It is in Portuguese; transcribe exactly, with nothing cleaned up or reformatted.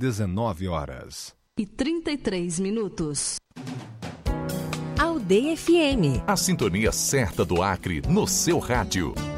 dezenove horas e trinta e três minutos. Aldeia F M. A sintonia certa do Acre no seu rádio.